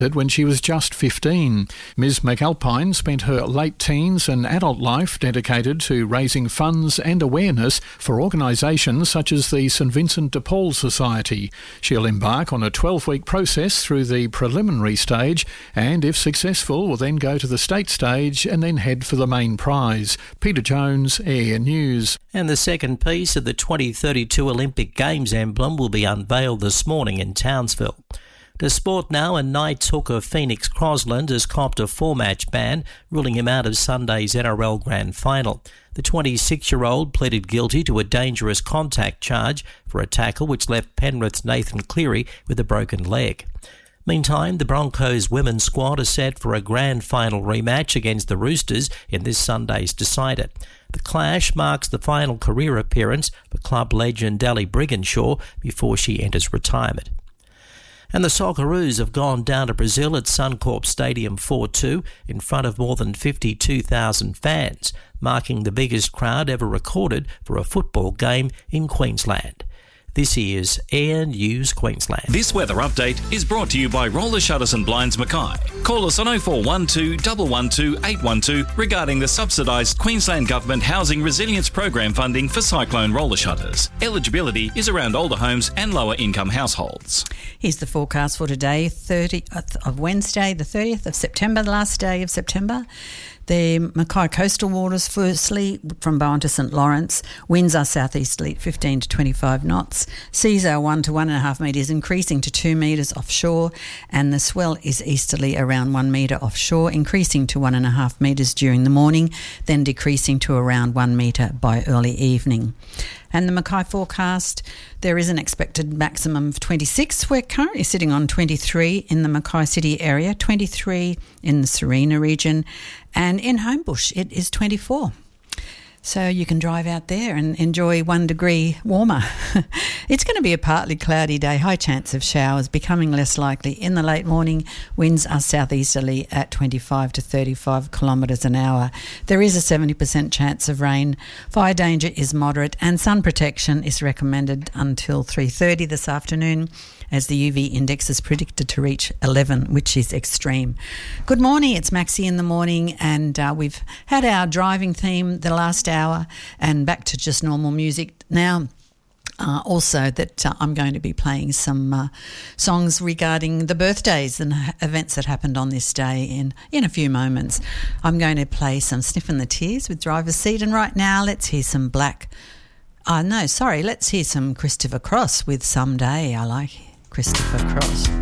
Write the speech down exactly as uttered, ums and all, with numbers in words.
when she was just fifteen. Miz McAlpine spent her late teens and adult life dedicated to raising funds and awareness for organisations such as the St Vincent de Paul Society. She'll embark on a twelve-week process through the preliminary stage and, if successful, will then go to the state stage and then head for the main prize. Peter Jones, Air News. And the second piece of the twenty thirty-two Olympic Games emblem will be unveiled this morning in Townsville. To sport now, and Knights hooker Phoenix Crosland has copped a four-match ban, ruling him out of Sunday's N R L Grand Final. The twenty-six-year-old pleaded guilty to a dangerous contact charge for a tackle which left Penrith's Nathan Cleary with a broken leg. Meantime, the Broncos women's squad are set for a grand final rematch against the Roosters in this Sunday's decider. The clash marks the final career appearance for club legend Ali Brigginshaw before she enters retirement. And the Socceroos have gone down to Brazil at Suncorp Stadium four two in front of more than fifty-two thousand fans, marking the biggest crowd ever recorded for a football game in Queensland. This is Air News Queensland. This weather update is brought to you by Roller Shutters and Blinds Mackay. Call us on oh four one two, one one two, eight one two regarding the subsidised Queensland Government Housing Resilience Program funding for cyclone roller shutters. Eligibility is around older homes and lower income households. Here's the forecast for today, thirtieth of Wednesday, the thirtieth of September, the last day of September. The Mackay coastal waters, firstly, from Bowen to St Lawrence. Winds are southeasterly at fifteen to twenty-five knots. Seas are one to one and a half metres, increasing to two metres offshore. And the swell is easterly around one metre offshore, increasing to one and a half metres during the morning, then decreasing to around one metre by early evening. And the Mackay forecast, there is an expected maximum of twenty-six. We're currently sitting on twenty-three in the Mackay City area, twenty-three in the Serena region, and in Homebush it is twenty-four. So you can drive out there and enjoy one degree warmer. It's going to be a partly cloudy day, high chance of showers, becoming less likely in the late morning. Winds are southeasterly at twenty-five to thirty-five kilometres an hour. There is a seventy percent chance of rain. Fire danger is moderate and sun protection is recommended until three thirty this afternoon, as the U V index is predicted to reach eleven, which is extreme. Good morning, it's Maxie in the morning, and uh, we've had our driving theme the last hour and back to just normal music now. Uh, also that uh, I'm going to be playing some uh, songs regarding the birthdays and events that happened on this day in, in a few moments. I'm going to play some Sniffin' the Tears with Driver's Seat, and right now let's hear some Black... Oh, no, sorry, let's hear some Christopher Cross with Someday. I like Christopher Cross.